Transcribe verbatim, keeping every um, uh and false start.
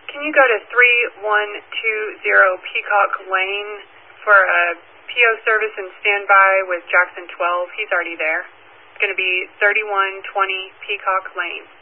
can you go to three one two zero Peacock Lane for a P O service and standby with Jackson twelve? He's already there. It's going to be thirty-one twenty Peacock Lane.